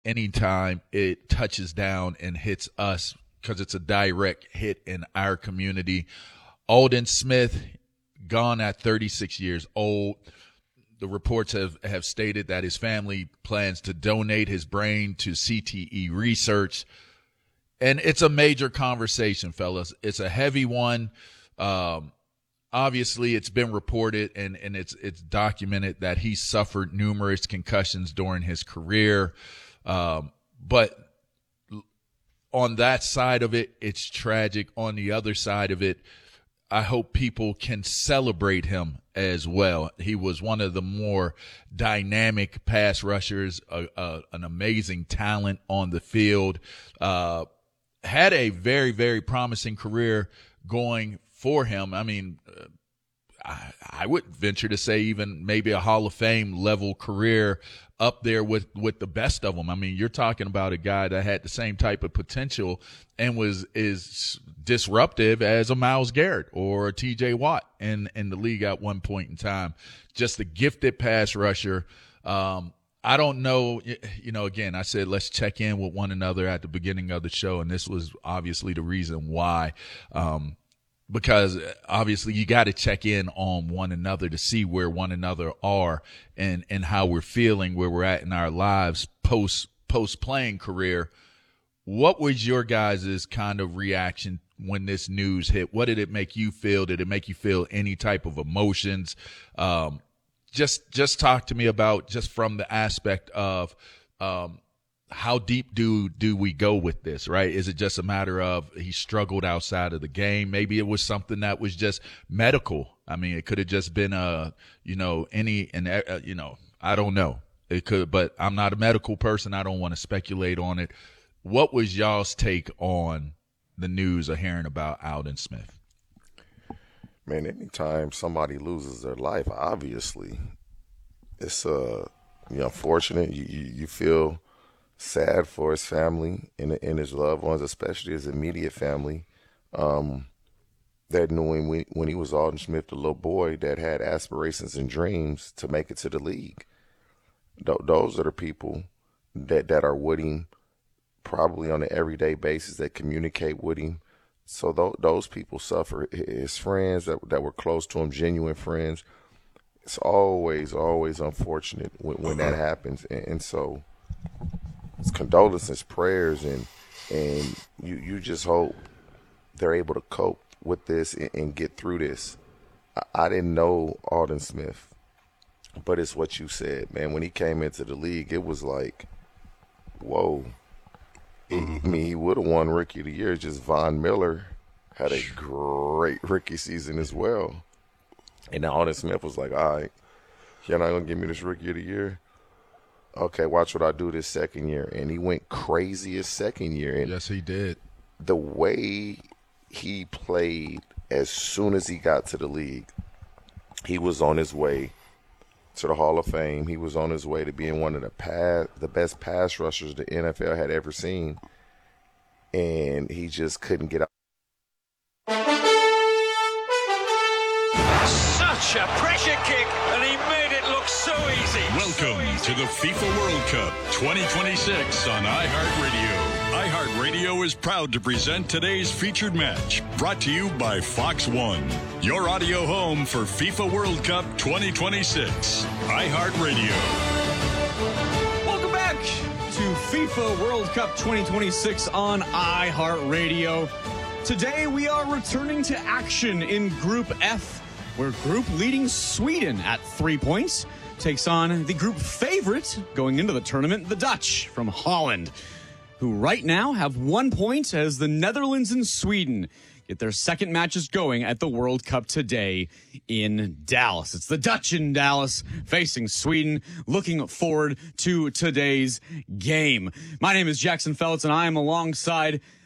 anytime it touches down and hits us, because it's a direct hit in our community. Aldon Smith, gone at 36 years old. The reports have stated that his family plans to donate his brain to CTE research. And it's a major conversation, fellas. It's a heavy one. Obviously, it's been reported and it's documented that he suffered numerous concussions during his career. But on that side of it, it's tragic. On the other side of it, I hope people can celebrate him as well. He was one of the more dynamic pass rushers, an amazing talent on the field, had a very, very promising career going for him. I mean, I would venture to say even maybe a Hall of Fame level career up there with the best of them. I mean, you're talking about a guy that had the same type of potential and is disruptive as a Myles Garrett or a TJ Watt in the league at one point in time. Just a gifted pass rusher. I don't know, again, I said let's check in with one another at the beginning of the show, and this was obviously the reason why. Because obviously you got to check in on one another to see where one another are and how we're feeling, where we're at in our lives post playing career. What was your guys' kind of reaction when this news hit? What did it make you feel? Did it make you feel any type of emotions? Just talk to me about just from the aspect of how deep do we go with this, right? Is it just a matter of he struggled outside of the game? Maybe it was something that was just medical. I mean, it could have just been I don't know. It could, but I'm not a medical person. I don't want to speculate on it. What was y'all's take on the news of hearing about Aldon Smith? Man, anytime somebody loses their life, obviously, it's unfortunate. You feel sad for his family and his loved ones, especially his immediate family, that knew him when he was Aldon Smith, the little boy that had aspirations and dreams to make it to the league. Those are the people that are with him probably on an everyday basis, that communicate with him. So those people suffer. His friends that were close to him, genuine friends, it's always unfortunate when that happens. And so it's condolences, prayers, and you just hope they're able to cope with this and get through this. I didn't know Aldon Smith, but it's what you said, man. When he came into the league, it was like, whoa. I mean, he would have won Rookie of the Year. Just Von Miller had a great rookie season as well. And now Aldon Smith was like, all right, you're not going to give me this Rookie of the Year? Okay, watch what I do this second year. And he went crazy his second year. And yes, he did. The way he played as soon as he got to the league, he was on his way to the Hall of Fame. He was on his way to being one of the best pass rushers the NFL had ever seen. And he just couldn't get out. Such a pressure kick, and he made it look so easy. Welcome to the FIFA World Cup 2026 on iHeartRadio. iHeartRadio is proud to present today's featured match, brought to you by Fox One, your audio home for FIFA World Cup 2026. iHeartRadio. Welcome back to FIFA World Cup 2026 on iHeartRadio. Today we are returning to action in Group F, where group leading Sweden at 3 points takes on the group favorite going into the tournament, the Dutch from Holland, who right now have 1 point as the Netherlands and Sweden get their second matches going at the World Cup today in Dallas. It's the Dutch in Dallas facing Sweden. Looking forward to today's game. My name is Jackson Feltz, and I am alongside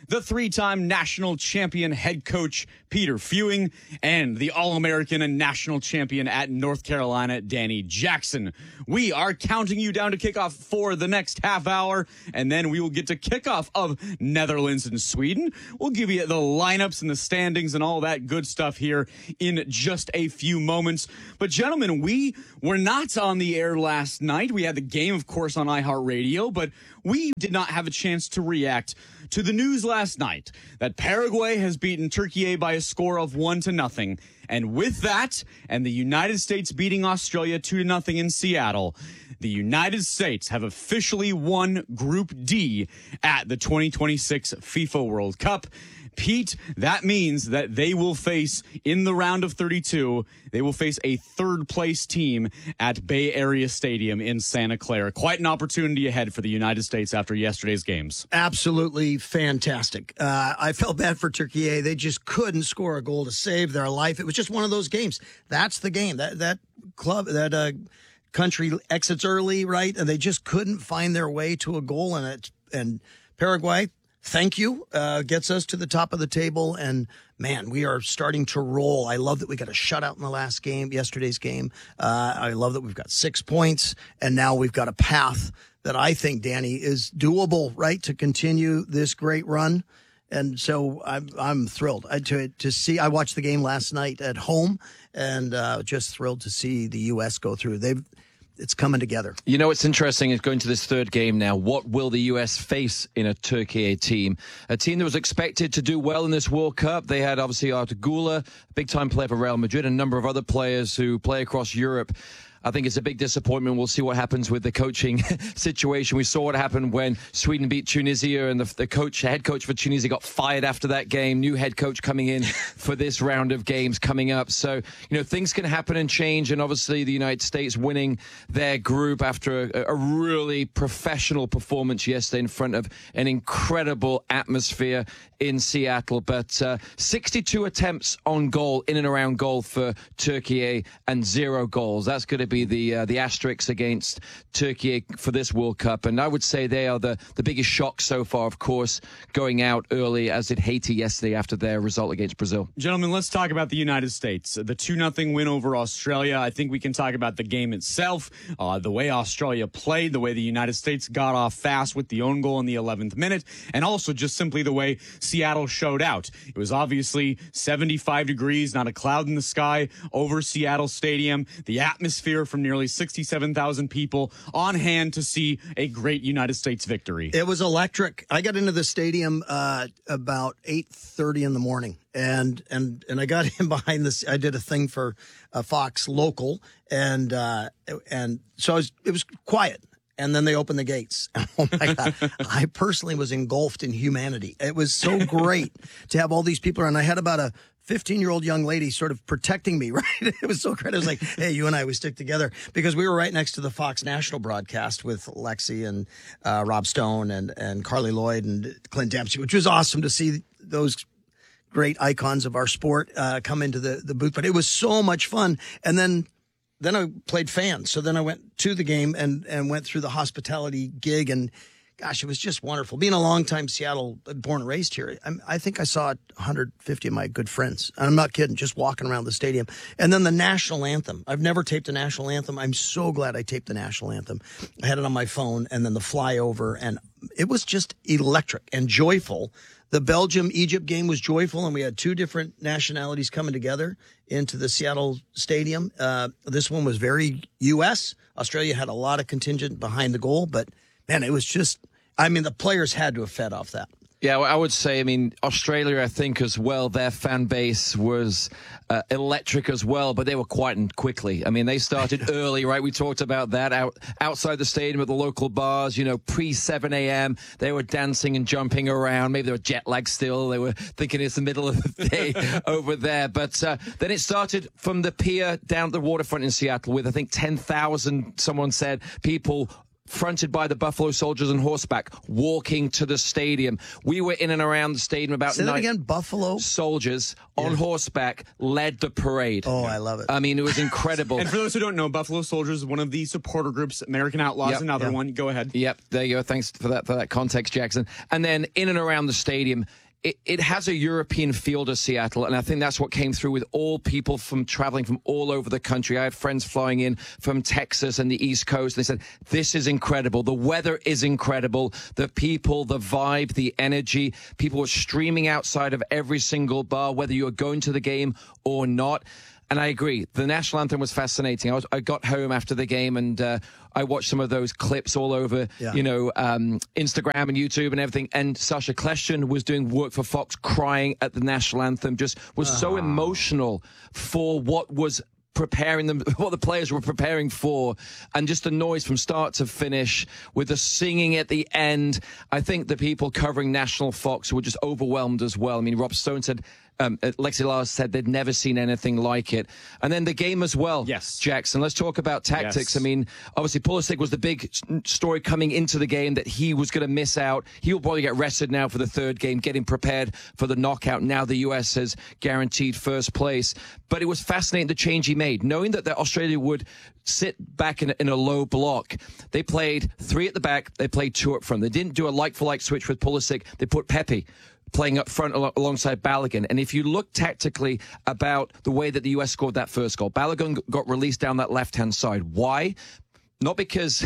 the 3-time national champion head coach Peter Fewing, and the All-American and national champion at North Carolina, Danny Jackson. We are counting you down to kickoff for the next half hour, and then we will get to kickoff of Netherlands and Sweden. We'll give you the lineups and the standings and all that good stuff here in just a few moments. But gentlemen, we were not on the air last night. We had the game, of course, on iHeartRadio, but we did not have a chance to react to the news last night that Paraguay has beaten Turkey by a score of 1-0. And with that, and the United States beating Australia 2-0 in Seattle, the United States have officially won Group D at the 2026 FIFA World Cup. Pete, that means that they will face, in the round of 32, they will face a third-place team at Bay Area Stadium in Santa Clara. Quite an opportunity ahead for the United States after yesterday's games. Absolutely fantastic. I felt bad for Turkey. They just couldn't score a goal to save their life. It was just one of those games. That's the game. That club, that country exits early, right? And they just couldn't find their way to a goal. And Paraguay, thank you, gets us to the top of the table. And, man, we are starting to roll. I love that we got a shutout in the last game, yesterday's game. I love that we've got 6 points, and now we've got a path that I think, Danny, is doable, right, to continue this great run. And so I'm thrilled to see. I watched the game last night at home, and just thrilled to see the U.S. go through. It's coming together. You know, what's interesting is going to this third game now. What will the U.S. face in a Turkey team? A team that was expected to do well in this World Cup. They had, obviously, Artur Güler, big-time player for Real Madrid, and a number of other players who play across Europe. I think it's a big disappointment. We'll see what happens with the coaching situation. We saw what happened when Sweden beat Tunisia, and the head coach for Tunisia got fired after that game. New head coach coming in for this round of games coming up. So, things can happen and change. And obviously the United States winning their group after a really professional performance yesterday in front of an incredible atmosphere in Seattle. But 62 attempts on goal, in and around goal for Turkey, and 0 goals. That's going to be the asterisks against Turkey for this World Cup. And I would say they are the biggest shock so far, of course, going out early, as did Haiti yesterday after their result against Brazil. Gentlemen, let's talk about the United States. The 2-0 win over Australia. I think we can talk about the game itself, the way Australia played, the way the United States got off fast with the own goal in the 11th minute, and also just simply the way Seattle showed out. It was obviously 75 degrees, not a cloud in the sky over Seattle Stadium. The atmosphere from nearly 67,000 people on hand to see a great United States victory. It was electric. I got into the stadium about 8:30 in the morning, and I got in behind this. I did a thing for Fox Local, and so it was quiet. And then they opened the gates. Oh, my God. I personally was engulfed in humanity. It was so great to have all these people around. I had about a 15-year-old young lady sort of protecting me, right? It was so great. I was like, hey, you and I, we stick together. Because we were right next to the Fox National broadcast with Lexi and Rob Stone and Carly Lloyd and Clint Dempsey, which was awesome to see those great icons of our sport come into the booth. But it was so much fun. And then I played fans. So then I went to the game and went through the hospitality gig. And, gosh, it was just wonderful. Being a longtime Seattle, born and raised here, I think I saw 150 of my good friends. And I'm not kidding, just walking around the stadium. And then the national anthem. I've never taped a national anthem. I'm so glad I taped the national anthem. I had it on my phone, and then the flyover. And it was just electric and joyful. The Belgium-Egypt game was joyful, and we had 2 different nationalities coming together into the Seattle Stadium. This one was very U.S. Australia had a lot of contingent behind the goal, but, man, it was just – the players had to have fed off that. Yeah, I would say, Australia, I think, as well, their fan base was electric as well, but they were quietened quickly. They started early, right? We talked about that outside the stadium at the local bars, pre-7 a.m. They were dancing and jumping around. Maybe they were jet lagged still. They were thinking it's the middle of the day over there. But then it started from the pier down to the waterfront in Seattle with, I think, 10,000, someone said, people fronted by the Buffalo Soldiers on horseback, walking to the stadium. We were in and around the stadium about Say that again, Buffalo Soldiers on horseback led the parade. Oh, I love it. I mean, it was incredible. And for those who don't know, Buffalo Soldiers is one of the supporter groups. American Outlaws, another one. Go ahead. Yep, there you go. Thanks for that context, Jackson. And then in and around the stadium, it has a European feel to Seattle, and I think that's what came through with all people from traveling from all over the country. I had friends flying in from Texas and the East Coast. They said, this is incredible. The weather is incredible. The people, the vibe, the energy. People were streaming outside of every single bar, whether you were going to the game or not. And I agree. The national anthem was fascinating. I got home after the game and I watched some of those clips all over, Instagram and YouTube and everything. And Sasha Kleshchen was doing work for Fox, crying at the national anthem. Just was so emotional for what was preparing them, what the players were preparing for, and just the noise from start to finish with the singing at the end. I think the people covering National Fox were just overwhelmed as well. I mean, Rob Stone said, Lexi Lars said they'd never seen anything like it. And then the game as well. Yes. Jackson, let's talk about tactics. Yes. I mean, obviously Pulisic was the big story coming into the game that he was going to miss out. He'll probably get rested now for the third game, getting prepared for the knockout. Now the US has guaranteed first place. But it was fascinating the change he made, knowing that Australia would sit back in a low block. They played 3 at the back. They played 2 up front. They didn't do a like-for-like switch with Pulisic. They put Pepe playing up front alongside Balogun. And if you look tactically about the way that the US scored that first goal, Balogun got released down that left-hand side. Why? Not because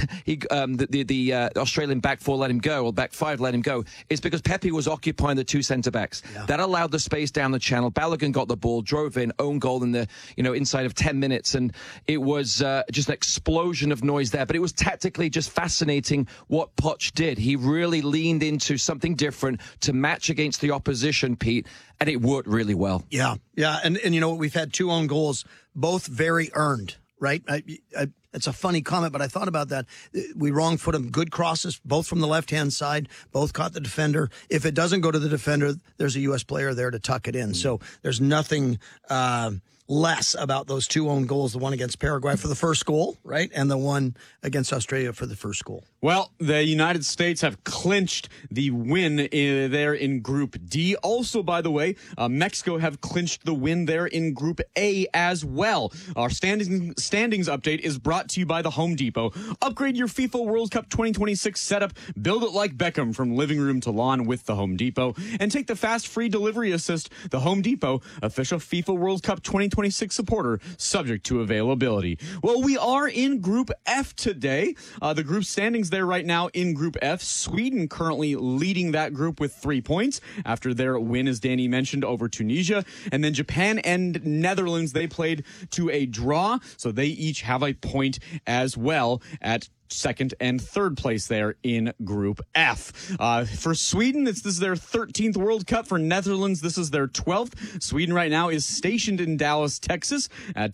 the Australian back 4 let him go, or back 5 let him go. It's because Pepe was occupying the 2 centre-backs. Yeah. That allowed the space down the channel. Balogun got the ball, drove in, own goal in the inside of 10 minutes. And it was just an explosion of noise there. But it was tactically just fascinating what Poch did. He really leaned into something different to match against the opposition, Pete, and it worked really well. Yeah. And you know what? We've had 2 own goals, both very earned, right? It's a funny comment, but I thought about that. We wrong-foot them. Good crosses, both from the left-hand side. Both caught the defender. If it doesn't go to the defender, there's a U.S. player there to tuck it in. So there's nothing less about those 2 own goals, the one against Paraguay for the first goal, right, and the one against Australia for the first goal. Well, the United States have clinched the win there in Group D. Also, by the way, Mexico have clinched the win there in Group A as well. Our standings update is brought to you by the Home Depot. Upgrade your FIFA World Cup 2026 setup. Build it like Beckham from living room to lawn with the Home Depot. And take the fast free delivery assist. The Home Depot, official FIFA World Cup 2026 supporter, subject to availability. Well, we are in Group F today. The group standings there right now in Group F. Sweden currently leading that group with 3 points after their win, as Danny mentioned, over Tunisia. And then Japan and Netherlands, they played to a draw, so they each have a point as well at second and third place there in Group F. For Sweden, this is their 13th World Cup. For Netherlands, this is their 12th. Sweden right now is stationed in Dallas, Texas at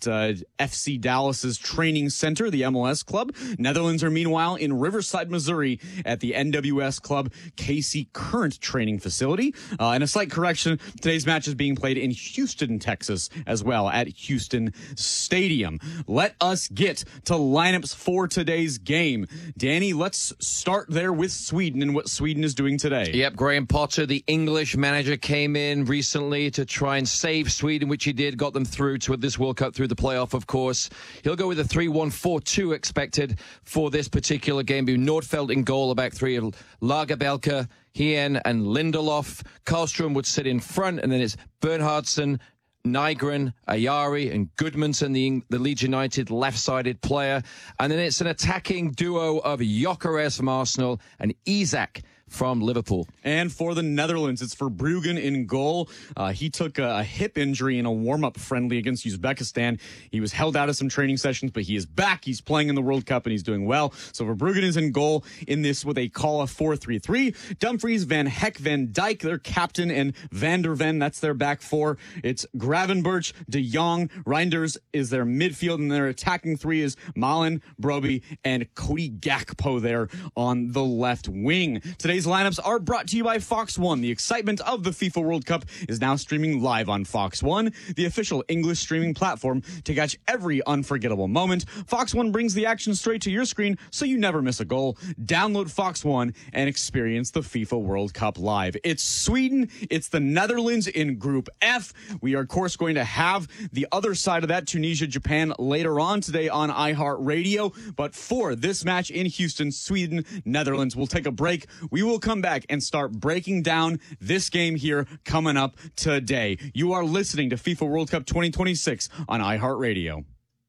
FC Dallas's training center, the MLS club. Netherlands are meanwhile in Riverside, Missouri at the NWS club KC Current training facility. And a slight correction, today's match is being played in Houston, Texas as well at Houston Stadium. Let us get to lineups for today's game. Danny, let's start there with Sweden and what Sweden is doing today. Yep, Graham Potter, the English manager, came in recently to try and save Sweden, which he did, got them through to this World Cup, through the playoff, of course. He'll go with a 3-1-4-2 expected for this particular game. Nordfeldt in goal, a back 3 of Lagerbielke, Hien and Lindelof. Karlstrom would sit in front, and then it's Bernhardsson, Nygren, Ayari, and Goodmanson, the Leeds United left-sided player. And then it's an attacking duo of Gyökeres from Arsenal and Isak from Liverpool. And for the Netherlands, it's Verbruggen in goal. He took a hip injury in a warm-up friendly against Uzbekistan. He was held out of some training sessions, but he is back. He's playing in the World Cup, and he's doing well. So Verbruggen is in goal in this what they call a 4-3-3. Dumfries, Van Heck, Van Dijk, their captain, and Van der Ven, that's their back 4. It's Gravenberch, De Jong, Reinders is their midfield, and their attacking 3 is Malen, Brobbey, and Cody Gakpo there on the left wing. Today's Today's lineups are brought to you by Fox One. The excitement of the FIFA World Cup is now streaming live on Fox One, the official English streaming platform to catch every unforgettable moment. Fox One brings the action straight to your screen so you never miss a goal. Download Fox One and experience the FIFA World Cup live. It's Sweden, it's the Netherlands in Group F. We are, of course, going to have the other side of that, Tunisia, Japan, later on today on iHeartRadio. But for this match in Houston, Sweden, Netherlands, we'll take a break. We will come back and start breaking down this game here coming up today. You are listening to FIFA World Cup 2026 on iHeartRadio.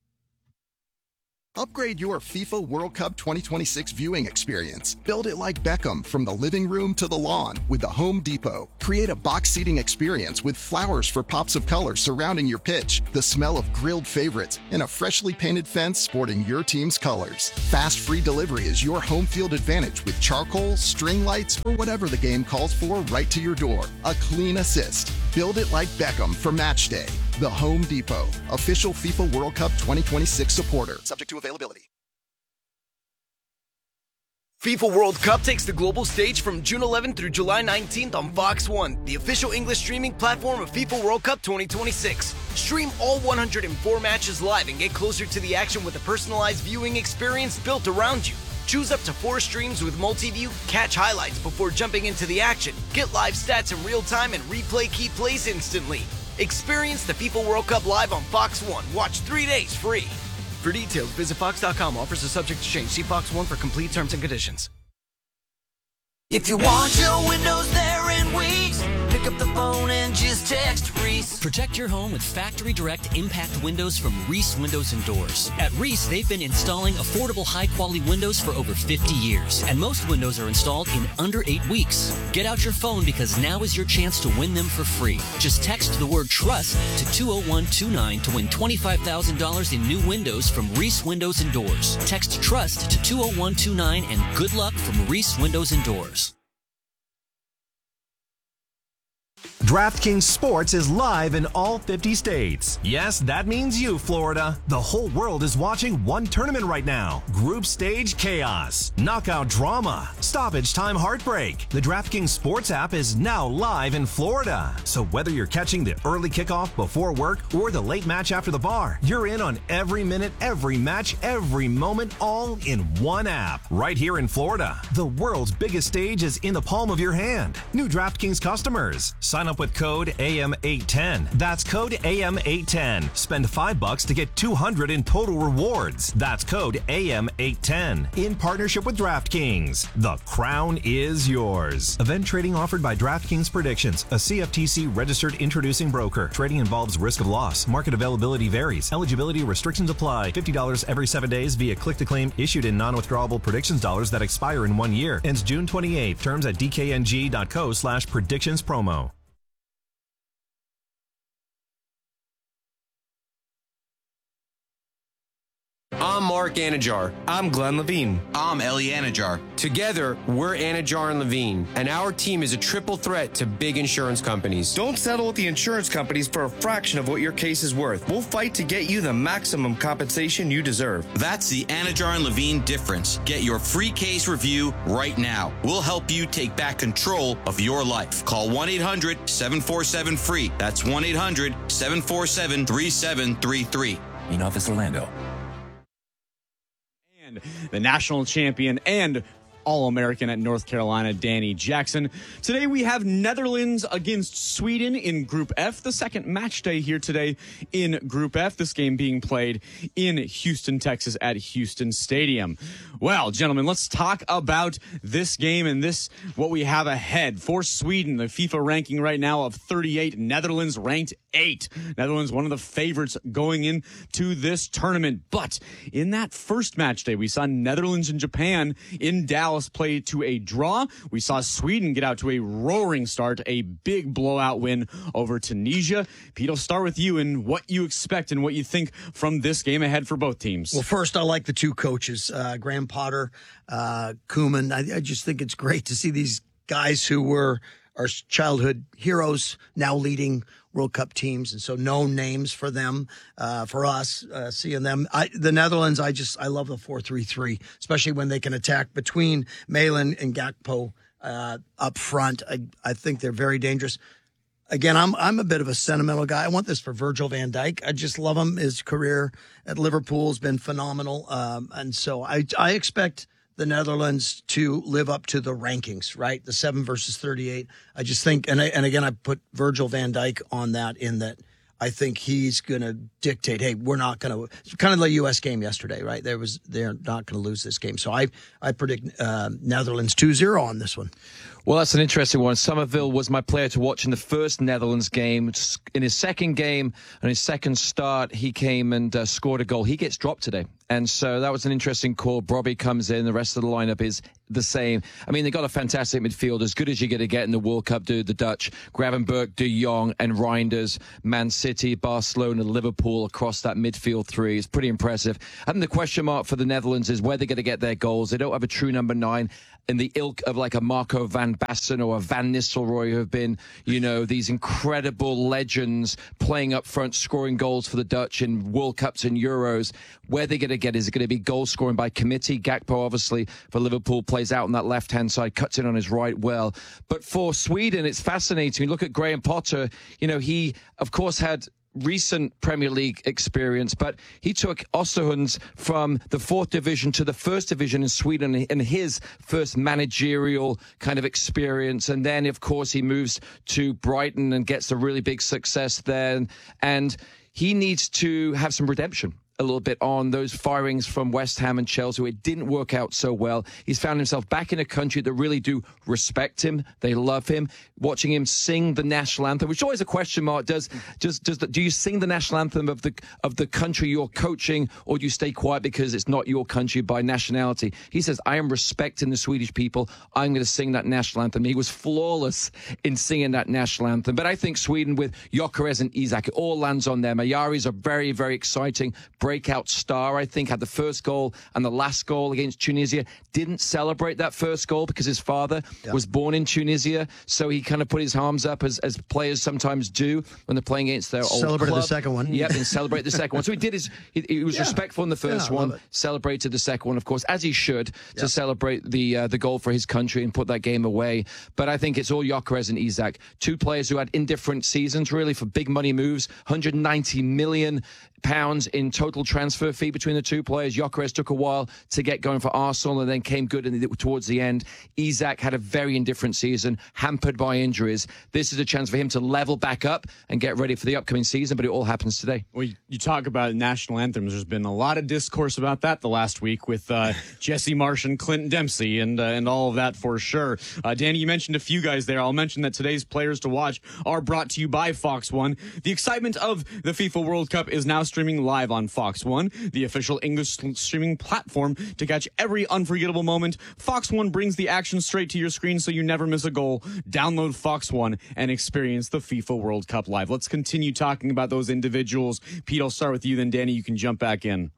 Upgrade your FIFA World Cup 2026 viewing experience. Build it like Beckham from the living room to the lawn with the Home Depot. Create a box seating experience with flowers for pops of color surrounding your pitch, the smell of grilled favorites, and a freshly painted fence sporting your team's colors. Fast free delivery is your home field advantage with charcoal, string lights, or whatever the game calls for right to your door. A clean assist. Build it like Beckham for match day. The Home Depot, official FIFA World Cup 2026 supporter. Subject to availability. FIFA World Cup takes the global stage from June 11th through July 19th on Fox One, the official English streaming platform of FIFA World Cup 2026. Stream all 104 matches live and get closer to the action with a personalized viewing experience built around you. Choose up to 4 streams with multi-view, catch highlights before jumping into the action, get live stats in real time, and replay key plays instantly. Experience the FIFA World Cup live on Fox One. Watch 3 days free. For details, visit Fox.com. Offers are subject to change. See Fox One for complete terms and conditions. If you want your windows there in weeks, pick up the phone and just text Reese. Protect your home with Factory Direct Impact Windows from Reese Windows and Doors. At Reese, they've been installing affordable, high-quality windows for over 50 years, and most windows are installed in under 8 weeks. Get out your phone because now is your chance to win them for free. Just text the word TRUST to 20129 to win $25,000 in new windows from Reese Windows and Doors. Text TRUST to 20129 and good luck from Reese Windows and Doors. DraftKings Sports is live in all 50 states. Yes, that means you, Florida. The whole world is watching one tournament right now. Group stage chaos, knockout drama, stoppage time heartbreak. The DraftKings Sports app is now live in Florida. So whether you're catching the early kickoff before work or the late match after the bar, you're in on every minute, every match, every moment, all in one app. Right here in Florida. The world's biggest stage is in the palm of your hand. New DraftKings customers. Sign up with code AM810. That's code AM810. Spend $5 to get $200 in total rewards. That's code AM810. In partnership with DraftKings. The crown is yours. Event trading offered by DraftKings Predictions, a CFTC registered introducing broker. Trading involves risk of loss. Market availability varies. Eligibility restrictions apply. $50 every 7 days via click-to-claim issued in non-withdrawable predictions dollars that expire in 1 year. Ends June 28th. Terms at dkng.co/predictionspromo. I'm Mark Anajar. I'm Glenn Levine. I'm Ellie Anajar. Together, we're Anajar and Levine, and our team is a triple threat to big insurance companies. Don't settle with the insurance companies for a fraction of what your case is worth. We'll fight to get you the maximum compensation you deserve. That's the Anajar and Levine difference. Get your free case review right now. We'll help you take back control of your life. Call 1-800-747-FREE. That's 1-800-747-3733. Main Office Orlando. The national champion and All-American at North Carolina, Danny Jackson. Today we have Netherlands against Sweden in Group F, the second match day here today in Group F, this game being played in Houston, Texas at Houston Stadium. Well, gentlemen, let's talk about this game and what we have ahead. For Sweden, the FIFA ranking right now of 38, Netherlands ranked 8. Netherlands, one of the favorites going into this tournament. But in that first match day, we saw Netherlands and Japan in Dallas play to a draw. We saw Sweden get out to a roaring start, a big blowout win over Tunisia. Pete, I'll start with you and what you expect and what you think from this game ahead for both teams. Well, first, I like the two coaches, Graham Potter, Koeman. I just think it's great to see these guys who were our childhood heroes now leading World Cup teams, and so known names for them, for us, seeing them. The Netherlands, I love the 4-3-3, especially when they can attack between Malen and Gakpo. up front. I think they're very dangerous. Again, I'm a bit of a sentimental guy. I want this for Virgil van Dijk. I just love him. His career at Liverpool has been phenomenal. And so I expect the Netherlands to live up to the rankings, right? The 7 versus 38. I just think, and again, I put Virgil van Dijk on that in that I think he's going to dictate, hey, we're not going to, kind of the U.S. game yesterday, right? They're not going to lose this game. So I predict Netherlands 2-0 on this one. Well, that's an interesting one. Somerville was my player to watch in the first Netherlands game. In his second game and his second start, he came and scored a goal. He gets dropped today. And so that was an interesting call. Brobby comes in. The rest of the lineup is the same. I mean, they got a fantastic midfield, as good as you're going to get in the World Cup, the Dutch. Gravenberch, De Jong, and Reinders. Man City, Barcelona, Liverpool across that midfield three. It's pretty impressive. I think the question mark for the Netherlands is where they're going to get their goals. They don't have a true number 9 in the ilk of like a Marco van Basten or a Van Nistelrooy, who have been, these incredible legends playing up front, scoring goals for the Dutch in World Cups and Euros. Where they're going to get, is it going to be goal scoring by committee? Gakpo, obviously, for Liverpool, plays out on that left-hand side, cuts in on his right well. But for Sweden, it's fascinating. You look at Graham Potter, he, of course, had recent Premier League experience, but he took Östersunds from the 4th division to the 1st division in Sweden in his first managerial kind of experience. And then, of course, he moves to Brighton and gets a really big success there. And he needs to have some redemption a little bit on those firings from West Ham and Chelsea. It didn't work out so well. He's found himself back in a country that really do respect him. They love him. Watching him sing the national anthem, which is always a question mark. Do you sing the national anthem of the country you're coaching, or do you stay quiet because it's not your country by nationality? He says, I am respecting the Swedish people. I'm going to sing that national anthem. He was flawless in singing that national anthem. But I think Sweden with Gyökeres and Isak, it all lands on them. Ayari's a very, very exciting breakout star. I think had the first goal and the last goal against Tunisia. Didn't celebrate that first goal because his father was born in Tunisia, so he kind of put his arms up as players sometimes do when they're playing against their old celebrated club. The second one. Yep, and celebrate the second one. So he did he was respectful in the first one, celebrated the second one, of course, as he should, to celebrate the goal for his country and put that game away. But I think it's all Gyökeres and Isak, 2 players who had indifferent seasons, really, for big money moves. 190 million pounds in total transfer fee between the 2 players. Gyökeres took a while to get going for Arsenal and then came good towards the end. Isak had a very indifferent season, hampered by injuries. This is a chance for him to level back up and get ready for the upcoming season, but it all happens today. Well, you talk about national anthems. There's been a lot of discourse about that the last week with Jesse Marsh and Clinton Dempsey and all of that for sure. Danny, you mentioned a few guys there. I'll mention that today's players to watch are brought to you by Fox One. The excitement of the FIFA World Cup is now streaming live on Fox One, the official English streaming platform to catch every unforgettable moment. Fox One brings the action straight to your screen so you never miss a goal. Download Fox One and experience the FIFA World Cup live. Let's continue talking about those individuals. Pete, I'll start with you, then Danny, you can jump back in.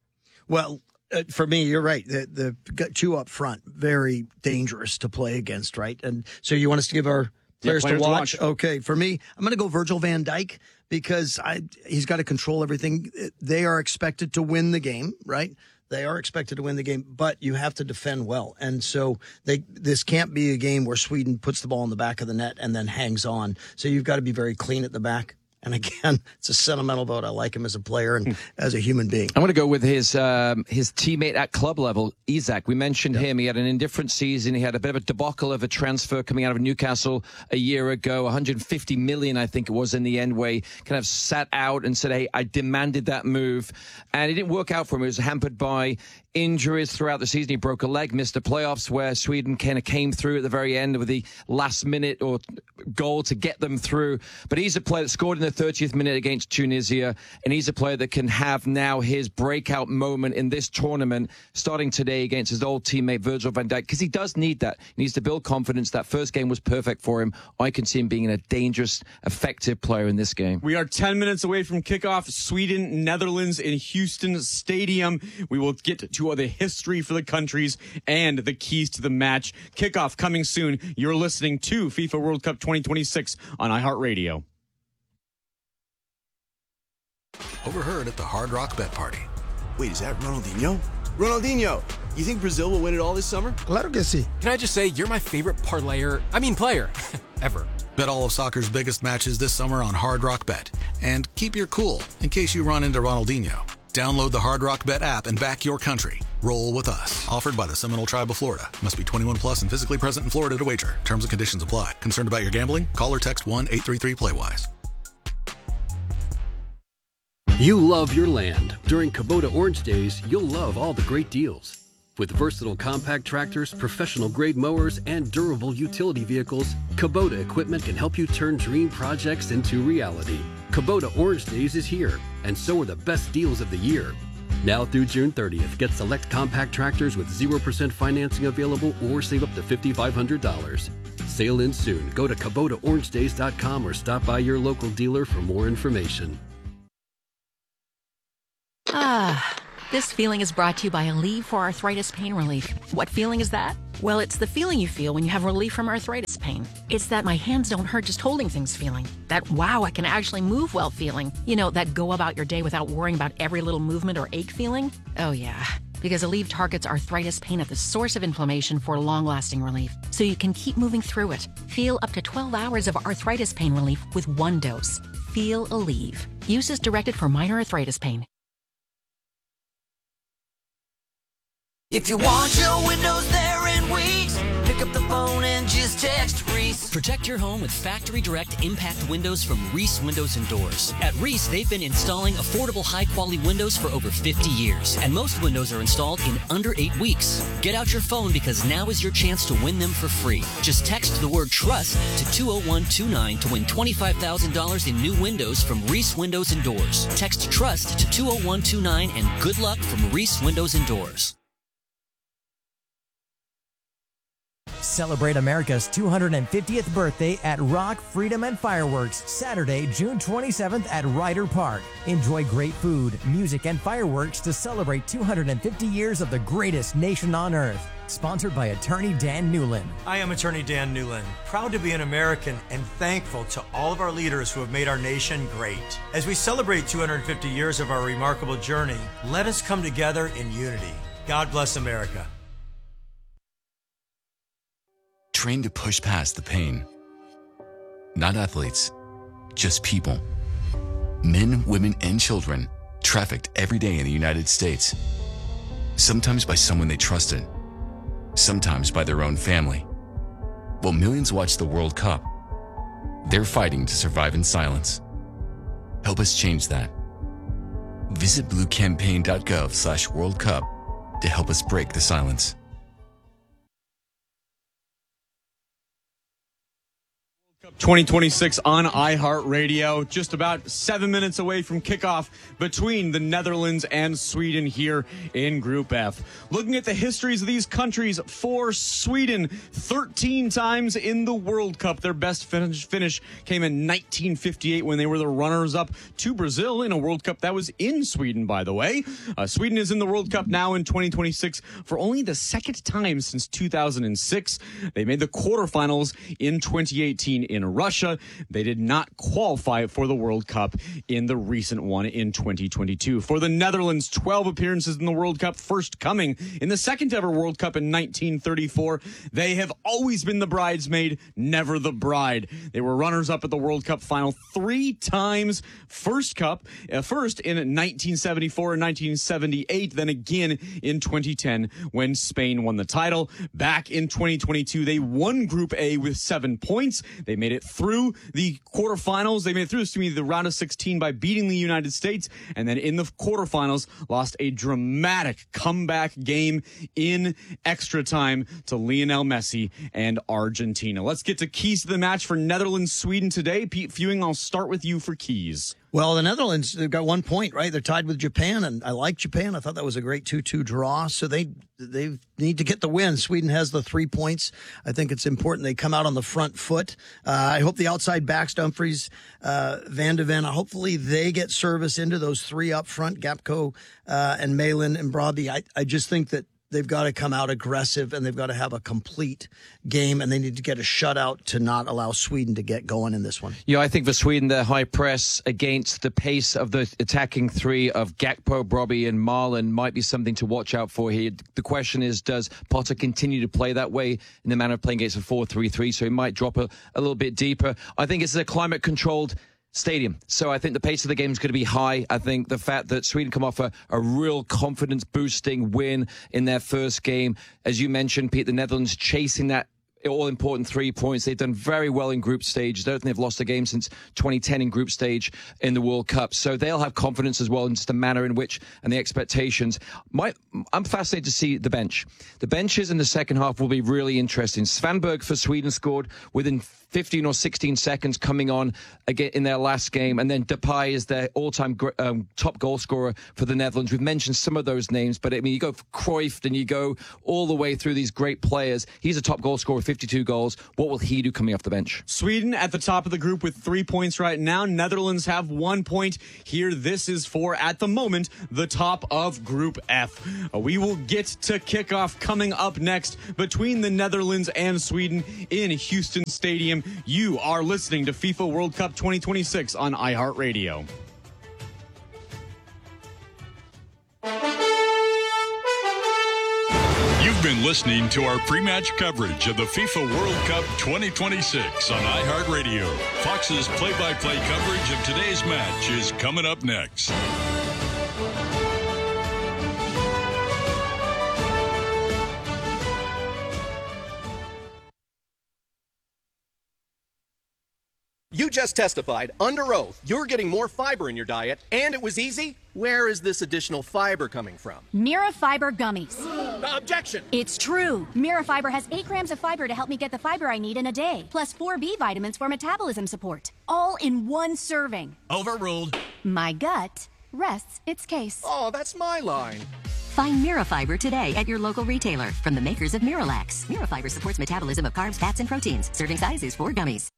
Well, for me, you're right. The 2 up front, very dangerous to play against, right? And so you want us to give our players to watch? Okay, for me, I'm going to go Virgil van Dijk because he's got to control everything. They are expected to win the game, right? They are expected to win the game, but you have to defend well. And so this can't be a game where Sweden puts the ball in the back of the net and then hangs on. So you've got to be very clean at the back. And again, it's a sentimental vote. I like him as a player and as a human being. I'm going to go with his teammate at club level, Isak. We mentioned him. He had an indifferent season. He had a bit of a debacle of a transfer coming out of Newcastle a year ago, 150 million, I think it was in the end, where he kind of sat out and said, hey, I demanded that move. And it didn't work out for him. He was hampered by injuries throughout the season. He broke a leg, missed the playoffs where Sweden kind of came through at the very end with the last minute or goal to get them through. But he's a player that scored in the 30th minute against Tunisia, and he's a player that can have now his breakout moment in this tournament starting today against his old teammate Virgil van Dijk, because he does need that. He needs to build confidence. That first game was perfect for him. I can see him being a dangerous, effective player in this game. We are 10 minutes away from kickoff. Sweden, Netherlands in Houston Stadium. We will get to the history for the countries and the keys to the match. Kickoff coming soon. You're listening to FIFA World Cup 2026 on iHeartRadio. Overheard at the Hard Rock Bet Party. Wait, is that Ronaldinho? Ronaldinho, You think Brazil will win it all this summer? Claro que sí. Can I just say, you're my favorite player ever. Bet all of soccer's biggest matches this summer on Hard Rock Bet. And keep your cool in case you run into Ronaldinho. Download the Hard Rock Bet app and back your country. Roll with us. Offered by the Seminole Tribe of Florida. Must be 21 plus and physically present in Florida to wager. Terms and conditions apply. Concerned about your gambling? Call or text 1-833-PLAY-WISE. You love your land. During Kubota Orange Days, you'll love all the great deals. With versatile compact tractors, professional-grade mowers, and durable utility vehicles, Kubota equipment can help you turn dream projects into reality. Kubota Orange Days is here, and so are the best deals of the year. Now through June 30th, get select compact tractors with 0% financing available or save up to $5,500. Sale ends soon. Go to KubotaOrangeDays.com or stop by your local dealer for more information. This feeling is brought to you by Aleve for Arthritis Pain Relief. What feeling is that? Well, it's the feeling you feel when you have relief from arthritis pain. It's that my hands don't hurt just holding things feeling. That wow, I can actually move well feeling. You know, that go about your day without worrying about every little movement or ache feeling. Oh yeah, because Aleve targets arthritis pain at the source of inflammation for long-lasting relief, so you can keep moving through it. Feel up to 12 hours of arthritis pain relief with one dose. Feel Aleve. Use is directed for minor arthritis pain. If you want your windows there in weeks, pick up the phone and just text Reese. Protect your home with Factory Direct Impact Windows from Reese Windows and Doors. At Reese, they've been installing affordable, high-quality windows for over 50 years, and most windows are installed in under 8 weeks. Get out your phone because now is your chance to win them for free. Just text the word TRUST to 20129 to win $25,000 in new windows from Reese Windows and Doors. Text TRUST to 20129 and good luck from Reese Windows and Doors. Celebrate America's 250th birthday at Rock, Freedom, and Fireworks, Saturday, June 27th at Ryder Park. Enjoy great food, music, and fireworks to celebrate 250 years of the greatest nation on earth. Sponsored by Attorney Dan Newland. I am Attorney Dan Newland, proud to be an American and thankful to all of our leaders who have made our nation great. As we celebrate 250 years of our remarkable journey, let us come together in unity. God bless America. Trained to push past the pain. Not athletes, just people. Men, women, and children trafficked every day in the United States. Sometimes by someone they trusted, sometimes by their own family. While millions watch the World Cup, they're fighting to survive in silence. Help us change that. Visit bluecampaign.gov/World Cup to help us break the silence. 2026 on iHeartRadio, just about 7 minutes away from kickoff between the Netherlands and Sweden here in Group F. Looking at the histories of these countries, for Sweden, 13 times in the World Cup. Their best finish came in 1958 when they were the runners-up to Brazil in a World Cup that was in Sweden, by the way. Sweden is in the World Cup now in 2026 for only the second time since 2006. They made the quarterfinals in 2018 in Russia. They did not qualify for the World Cup in the recent one in 2022. For the Netherlands, 12 appearances in the World Cup, first coming in the second ever World Cup in 1934. They have always been the bridesmaid, never the bride. They were runners-up at the World Cup final 3 times. First in 1974 and 1978, then again in 2010 when Spain won the title. Back in 2022, they won Group A with 7 points. They made it through the quarterfinals. They made it through, the round of 16 by beating the United States. And then in the quarterfinals, lost a dramatic comeback game in extra time to Lionel Messi and Argentina. Let's get to keys to the match for Netherlands-Sweden today. Pete Fewing, I'll start with you for keys. Well, the Netherlands, they've got 1 point, right? They're tied with Japan, and I like Japan. I thought that was a great 2-2 draw, so they need to get the win. Sweden has the 3 points. I think it's important they come out on the front foot. I hope the outside backs, Dumfries, Van de Ven, hopefully they get service into those 3 up front, Gapco and Malin and Broadby. I just think that they've got to come out aggressive, and they've got to have a complete game, and they need to get a shutout to not allow Sweden to get going in this one. Yeah, I think for Sweden, their high press against the pace of the attacking three of Gakpo, Brobbey, and Marlon might be something to watch out for here. The question is, does Potter continue to play that way in the manner of playing against a 4-3-3? So he might drop a little bit deeper. I think it's a climate-controlled stadium. So I think the pace of the game is going to be high. I think the fact that Sweden come off a real confidence-boosting win in their first game. As you mentioned, Pete, the Netherlands chasing that all-important 3 points. They've done very well in group stage. I don't think they've lost a game since 2010 in group stage in the World Cup. So they'll have confidence as well in just the manner in which and the expectations. I'm fascinated to see the bench. The benches in the second half will be really interesting. Svanberg for Sweden scored within 15 or 16 seconds coming on again in their last game. And then Depay is their all-time top goal scorer for the Netherlands. We've mentioned some of those names, but I mean, you go for Cruyff and you go all the way through these great players. He's a top goal scorer with 52 goals. What will he do coming off the bench? Sweden at the top of the group with 3 points right now. Netherlands have 1 point. Here, this is for, at the moment, the top of Group F. We will get to kickoff coming up next between the Netherlands and Sweden in Houston Stadium. You are listening to FIFA World Cup 2026 on iHeartRadio. You've been listening to our pre-match coverage of the FIFA World Cup 2026 on iHeartRadio. Fox's play-by-play coverage of today's match is coming up next. You just testified under oath you're getting more fiber in your diet, and it was easy. Where is this additional fiber coming from? Mira Fiber Gummies. Objection! It's true. Mira Fiber has 8 grams of fiber to help me get the fiber I need in a day, plus 4 B vitamins for metabolism support. All in one serving. Overruled. My gut rests its case. Oh, that's my line. Find Mira Fiber today at your local retailer from the makers of Miralax. Mira Fiber supports metabolism of carbs, fats, and proteins. Serving size is 4 gummies.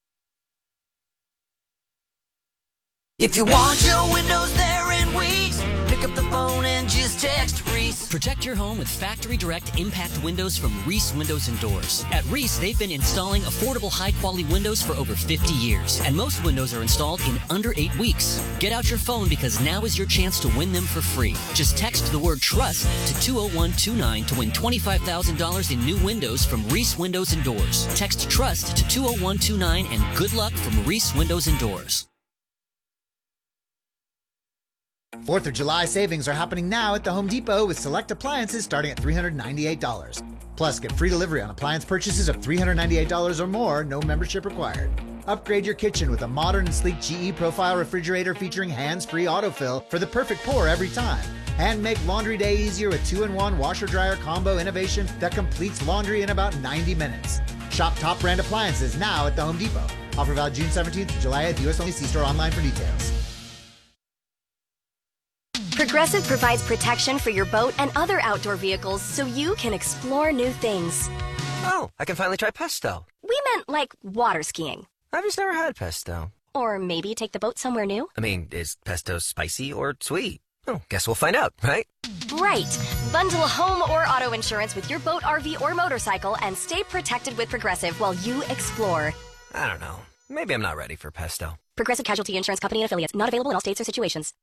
If you want your windows there in weeks, pick up the phone and just text Reese. Protect your home with Factory Direct Impact Windows from Reese Windows and Doors. At Reese, they've been installing affordable, high-quality windows for over 50 years, and most windows are installed in under 8 weeks. Get out your phone because now is your chance to win them for free. Just text the word TRUST to 20129 to win $25,000 in new windows from Reese Windows and Doors. Text TRUST to 20129 and good luck from Reese Windows and Doors. 4th of July savings are happening now at the Home Depot with select appliances starting at $398. Plus, get free delivery on appliance purchases of $398 or more, no membership required. Upgrade your kitchen with a modern and sleek GE Profile refrigerator featuring hands-free autofill for the perfect pour every time. And make laundry day easier with 2-in-1 washer-dryer combo innovation that completes laundry in about 90 minutes. Shop top brand appliances now at the Home Depot. Offer valid June 17th to July 8th. U.S. only. See store online for details. Progressive provides protection for your boat and other outdoor vehicles so you can explore new things. Oh, I can finally try pesto. We meant like water skiing. I've just never had pesto. Or maybe take the boat somewhere new. I mean, is pesto spicy or sweet? Oh, guess we'll find out, right? Right. Bundle home or auto insurance with your boat, RV, or motorcycle and stay protected with Progressive while you explore. I don't know. Maybe I'm not ready for pesto. Progressive Casualty Insurance Company and Affiliates. Not available in all states or situations.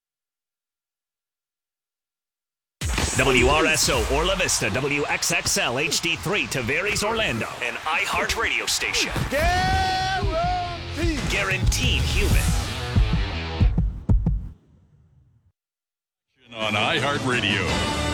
WRSO Orla Vista, WXXL HD3 Tavares Orlando, an iHeart radio station. Guaranteed human. On iHeartRadio.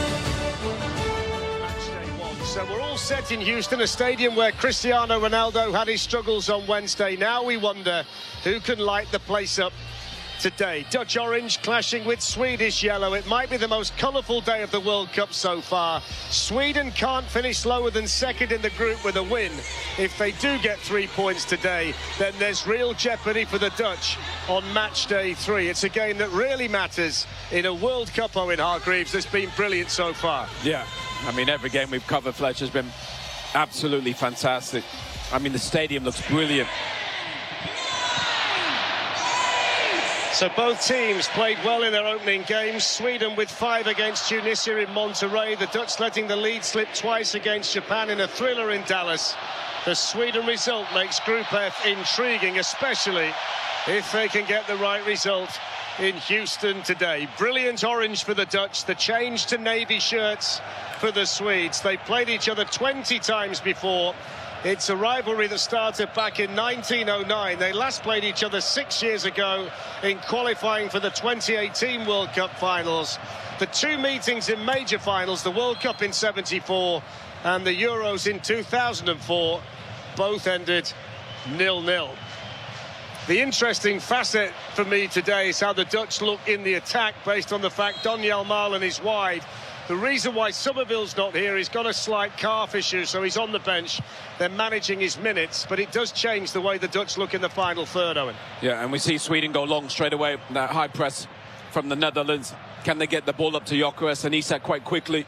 So we're all set in Houston, a stadium where Cristiano Ronaldo had his struggles on Wednesday. Now we wonder who can light the place up today. Dutch orange clashing with Swedish yellow. It might be the most colourful day of the World Cup so far. Sweden can't finish lower than second in the group with a win. If they do get 3 points today, then there's real jeopardy for the Dutch on match day 3. It's a game that really matters in a World Cup, Owen Hargreaves, that's been brilliant so far. Yeah, I mean, every game we've covered, Fletcher, has been absolutely fantastic. I mean, the stadium looks brilliant. So both teams played well in their opening games. Sweden with 5 against Tunisia in Monterrey. The Dutch letting the lead slip twice against Japan in a thriller in Dallas. The Sweden result makes Group F intriguing, especially if they can get the right result in Houston today. Brilliant orange for the Dutch, the change to navy shirts for the Swedes. They played each other 20 times before. It's a rivalry that started back in 1909. They last played each other 6 years ago in qualifying for the 2018 World Cup finals. The 2 meetings in major finals, the World Cup in '74 and the Euros in 2004, both ended 0-0. The interesting facet for me today is how the Dutch look in the attack, based on the fact Donyell Malen is wide. The reason why Somerville's not here, he's got a slight calf issue, so he's on the bench. They're managing his minutes, but it does change the way the Dutch look in the final third, Owen. Yeah, and we see Sweden go long straight away. That high press from the Netherlands. Can they get the ball up to Gyökeres and Isak quite quickly?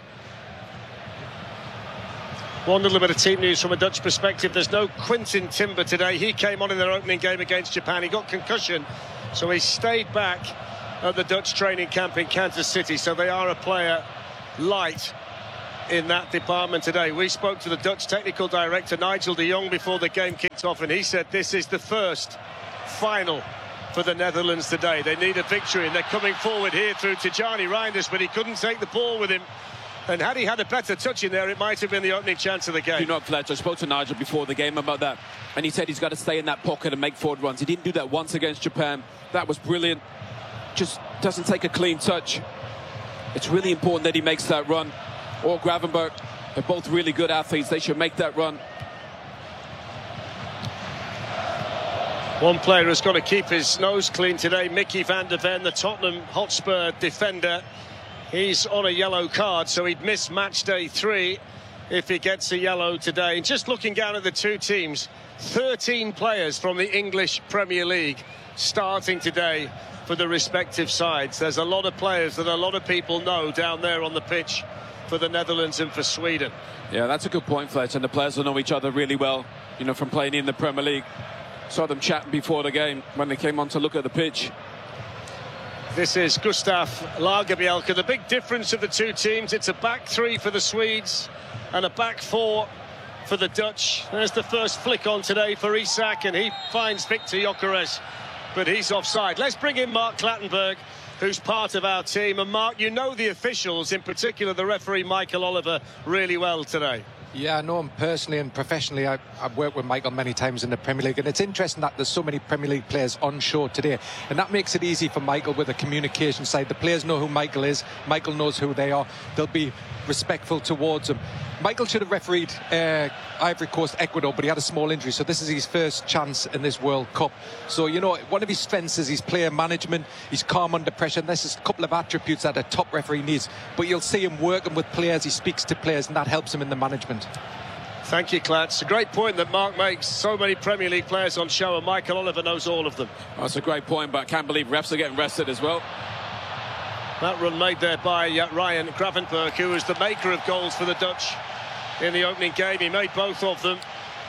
One little bit of team news from a Dutch perspective. There's no Quintin Timber today. He came on in their opening game against Japan. He got concussion, so he stayed back at the Dutch training camp in Kansas City. So they are a player light in that department today. We spoke to the Dutch technical director Nigel de Jong before the game kicked off, and he said this is the first final for the Netherlands today. They need a victory, and they're coming forward here through Tijani Reinders, but he couldn't take the ball with him. And had he had a better touch in there, it might have been the opening chance of the game. You know, Fletcher, I spoke to Nigel before the game about that, and he said he's got to stay in that pocket and make forward runs. He didn't do that once against Japan. That was brilliant. Just doesn't take a clean touch. It's really important that he makes that run. Or Gravenberg, they're both really good athletes. They should make that run. One player has got to keep his nose clean today, Mickey van der Ven, the Tottenham Hotspur defender. He's on a yellow card, so he'd miss match day 3 if he gets a yellow today. And just looking down at the two teams, 13 players from the English Premier League starting today for the respective sides. There's a lot of players that a lot of people know down there on the pitch for the Netherlands and for Sweden. Yeah, that's a good point, Fletcher. And the players will know each other really well, you know, from playing in the Premier League. Saw them chatting before the game when they came on to look at the pitch. This is Gustav Lagerbielke. The big difference of the two teams, it's a back 3 for the Swedes and a back 4 for the Dutch. There's the first flick on today for Isak, and he finds Victor Gyökeres, but he's offside. Let's bring in Mark Clattenburg, who's part of our team. And Mark, you know the officials, in particular the referee Michael Oliver, really well today. Yeah, I know him personally and professionally. I've worked with Michael many times in the Premier League, and it's interesting that there's so many Premier League players on show today, and that makes it easy for Michael with the communication side. The players know who Michael is, Michael knows who they are, they'll be respectful towards him. Michael should have refereed Ivory Coast, Ecuador, but he had a small injury, so this is his first chance in this World Cup. So, you know, one of his strengths is his player management. He's calm under pressure, and this is a couple of attributes that a top referee needs. But you'll see him working with players, he speaks to players, and that helps him in the management. Thank you, Clatts. A great point that Mark makes. So many Premier League players on show, and Michael Oliver knows all of them. That's a great point, but I can't believe refs are getting rested as well. That run made there by Ryan Gravenberg, who was the maker of goals for the Dutch in the opening game. He made both of them.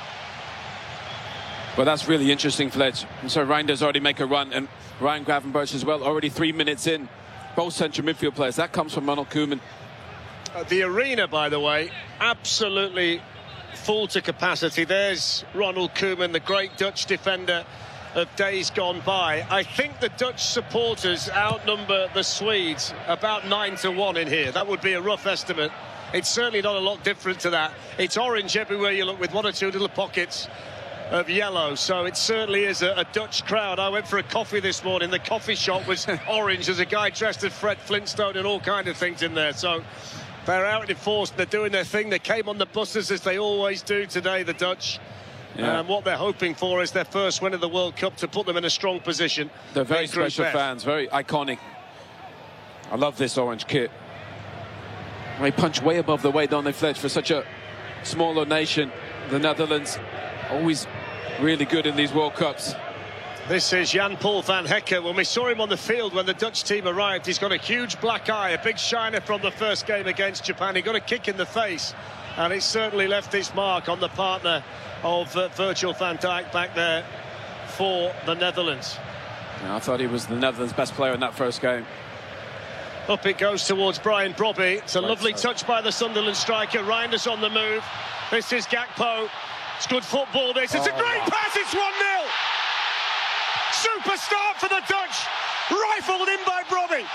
But that's really interesting, Fletch. And so Reinders already make a run, and Ryan Gravenberch as well, already 3 minutes in. Both central midfield players. That comes from Ronald Koeman. The arena, by the way, absolutely full to capacity. There's Ronald Koeman, the great Dutch defender of days gone by. I think the Dutch supporters outnumber the Swedes about 9-1 in here. That would be a rough estimate. It's certainly not a lot different to that. It's orange everywhere you look, with one or two little pockets of yellow. So it certainly is a Dutch crowd. I went for a coffee this morning. The coffee shop was orange. There's a guy dressed as Fred Flintstone and all kind of things in there. So they're out in force. They're doing their thing. They came on the buses as they always do today, the Dutch. Yeah. And what they're hoping for is their first win of the World Cup to put them in a strong position. They're very special fans, very iconic. I love this orange kit. They punch way above the weight, don't they, Fletch, for such a smaller nation. The Netherlands, always really good in these World Cups. This is Jan-Paul van Hekke. When we saw him on the field when the Dutch team arrived, he's got a huge black eye, a big shiner from the first game against Japan. He got a kick in the face, and it certainly left its mark on the partner of Virgil van Dijk back there for the Netherlands. I thought he was the Netherlands' best player in that first game. Up it goes towards Brian Brobby. It's a lovely touch by the Sunderland striker. Reinders on the move. This is Gakpo. It's good football, this. It's a great pass. It's 1-0. Super start for the Dutch. Rifled in by Brobby.